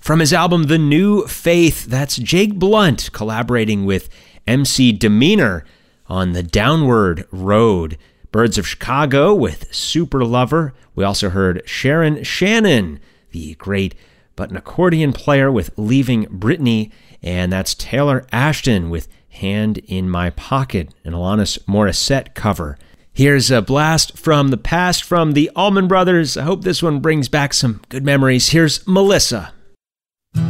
From his album The New Faith, that's Jake Blunt collaborating with MC Demeanor on The Downward Road. Birds of Chicago with Super Lover. We also heard Sharon Shannon, the great button accordion player, with Leaving Britney. And that's Taylor Ashton with Hand in My Pocket, an Alanis Morissette cover. Here's a blast from the past from the Allman Brothers. I hope this one brings back some good memories. Here's Melissa.